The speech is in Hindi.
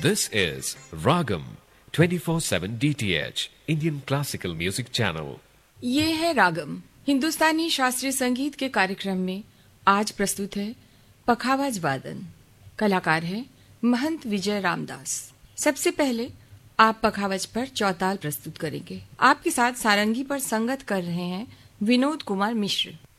This is Ragam 24/7 DTH Indian Classical Music Channel. ये है रागम हिंदुस्तानी शास्त्रीय संगीत के कार्यक्रम में आज प्रस्तुत है पखावज वादन। कलाकार है महंत विजय रामदास। सबसे पहले आप पखावज पर चौताल प्रस्तुत करेंगे। आपके साथ सारंगी पर संगत कर रहे हैं विनोद कुमार मिश्र।